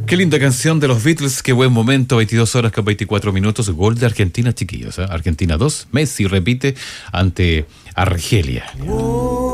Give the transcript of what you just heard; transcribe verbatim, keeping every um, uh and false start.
Qué linda canción de los Beatles, qué buen momento, veintidós horas con veinticuatro minutos, gol de Argentina, chiquillos, ¿eh? Argentina dos, Messi repite ante Argelia.